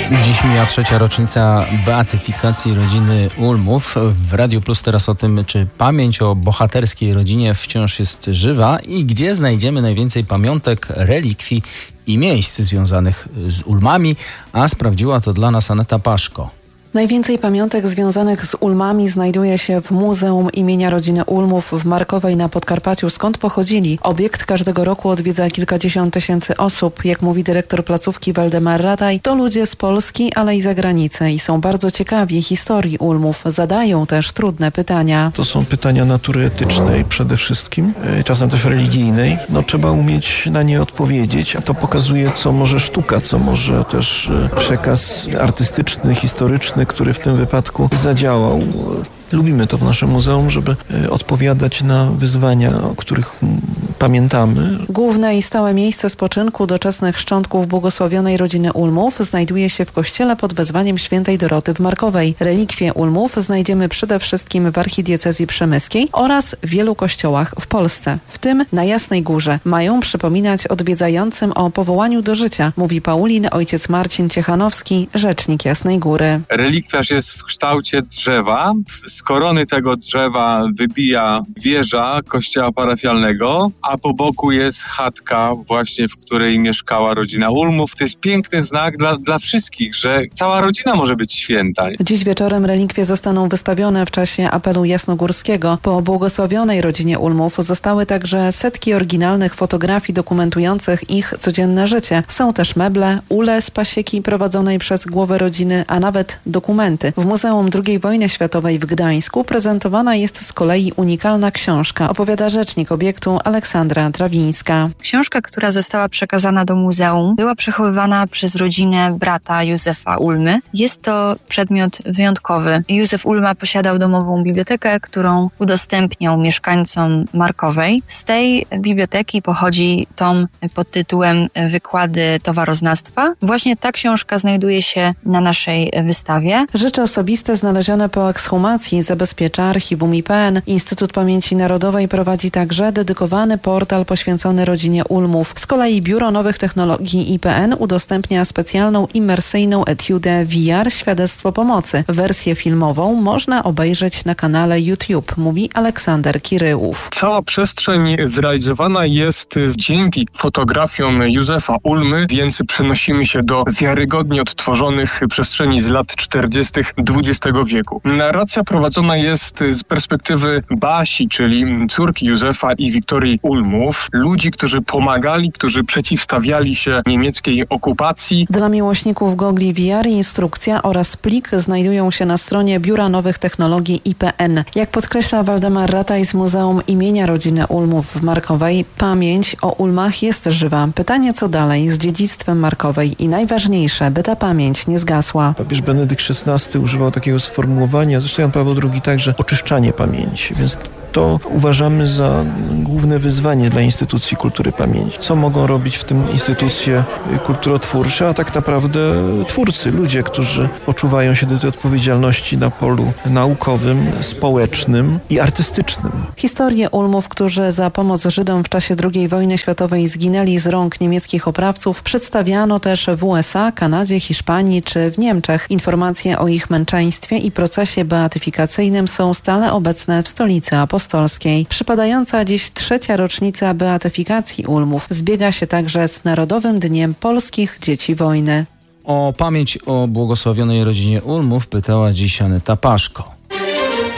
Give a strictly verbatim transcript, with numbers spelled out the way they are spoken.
Dziś mija trzecia rocznica beatyfikacji rodziny Ulmów. W Radiu Plus teraz o tym, czy pamięć o bohaterskiej rodzinie wciąż jest żywa i gdzie znajdziemy najwięcej pamiątek, relikwii i miejsc związanych z Ulmami, a sprawdziła to dla nas Aneta Paszko. Najwięcej pamiątek związanych z Ulmami znajduje się w Muzeum imienia rodziny Ulmów w Markowej na Podkarpaciu, skąd pochodzili. Obiekt każdego roku odwiedza kilkadziesiąt tysięcy osób. Jak mówi dyrektor placówki Waldemar Rataj, to ludzie z Polski, ale i zagranicy i są bardzo ciekawi historii Ulmów. Zadają też trudne pytania. To są pytania natury etycznej przede wszystkim, czasem też religijnej. No, trzeba umieć na nie odpowiedzieć. To pokazuje, co może sztuka, co może też przekaz artystyczny, historyczny, który w tym wypadku zadziałał. Lubimy to w naszym muzeum, żeby odpowiadać na wyzwania, o których pamiętamy. Główne i stałe miejsce spoczynku doczesnych szczątków błogosławionej rodziny Ulmów znajduje się w kościele pod wezwaniem świętej Doroty w Markowej. Relikwie Ulmów znajdziemy przede wszystkim w archidiecezji przemyskiej oraz w wielu kościołach w Polsce, w tym na Jasnej Górze. Mają przypominać odwiedzającym o powołaniu do życia, mówi Paulin, ojciec Marcin Ciechanowski, rzecznik Jasnej Góry. Relikwiarz jest w kształcie drzewa. Z korony tego drzewa wybija wieża kościoła parafialnego, a po boku jest chatka właśnie, w której mieszkała rodzina Ulmów. To jest piękny znak dla, dla wszystkich, że cała rodzina może być święta. Dziś wieczorem relikwie zostaną wystawione w czasie apelu jasnogórskiego. Po błogosławionej rodzinie Ulmów zostały także setki oryginalnych fotografii dokumentujących ich codzienne życie. Są też meble, ule z pasieki prowadzonej przez głowę rodziny, a nawet dokumenty. W Muzeum drugiej wojny światowej w Gdańsku prezentowana jest z kolei unikalna książka, opowiada rzecznik obiektu Aleksandra Trawińska. Książka, która została przekazana do muzeum, była przechowywana przez rodzinę brata Józefa Ulmy. Jest to przedmiot wyjątkowy. Józef Ulma posiadał domową bibliotekę, którą udostępniał mieszkańcom Markowej. Z tej biblioteki pochodzi tom pod tytułem Wykłady towaroznawstwa. Właśnie ta książka znajduje się na naszej wystawie. Rzeczy osobiste znalezione po ekshumacji zabezpiecza Archiwum I P N. Instytut Pamięci Narodowej prowadzi także dedykowany portal poświęcony rodzinie Ulmów. Z kolei Biuro Nowych Technologii I P N udostępnia specjalną imersyjną etiudę V R Świadectwo Pomocy. Wersję filmową można obejrzeć na kanale YouTube, mówi Aleksander Kiryłów. Cała przestrzeń zrealizowana jest dzięki fotografiom Józefa Ulmy, więc przenosimy się do wiarygodnie odtworzonych przestrzeni z lat czterdziestych dwudziestego wieku. Narracja prowadzona jest z perspektywy Basi, czyli córki Józefa i Wiktorii Ulmów, ludzi, którzy pomagali, którzy przeciwstawiali się niemieckiej okupacji. Dla miłośników gogli V R instrukcja oraz plik znajdują się na stronie Biura Nowych Technologii I P N. Jak podkreśla Waldemar Rataj z Muzeum imienia rodziny Ulmów w Markowej, pamięć o Ulmach jest żywa. Pytanie, co dalej z dziedzictwem Markowej i najważniejsze, by ta pamięć nie zgasła. Papież Benedykt szesnasty używał takiego sformułowania, zresztą Jan Paweł drugi także, oczyszczanie pamięci, więc to uważamy za główne wyzwanie dla instytucji kultury pamięci. Co mogą robić w tym instytucje kulturotwórcze, a tak naprawdę twórcy, ludzie, którzy poczuwają się do tej odpowiedzialności na polu naukowym, społecznym i artystycznym. Historię Ulmów, którzy za pomoc Żydom w czasie drugiej wojny światowej zginęli z rąk niemieckich oprawców, przedstawiano też w U S A, Kanadzie, Hiszpanii czy w Niemczech. Informacje o ich męczeństwie i procesie beatyfikacyjnym są stale obecne w Stolicy Apostolskiej. Przypadająca dziś trzecia rocznica beatyfikacji Ulmów zbiega się także z Narodowym Dniem Polskich Dzieci Wojny. O pamięć o błogosławionej rodzinie Ulmów pytała dziś Aneta Paszko.